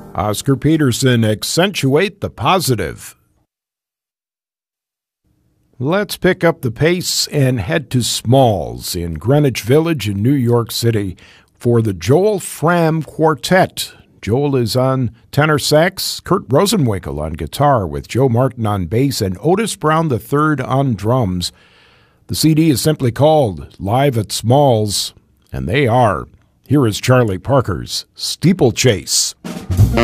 Oscar Peterson, accentuate the positive. Let's pick up the pace and head to Smalls in Greenwich Village in New York City for the Joel Frahm Quartet. Joel is on tenor sax, Kurt Rosenwinkel on guitar with Joe Martin on bass, and Otis Brown III on drums. The CD is simply called Live at Smalls, and they are. Here is Charlie Parker's Steeplechase.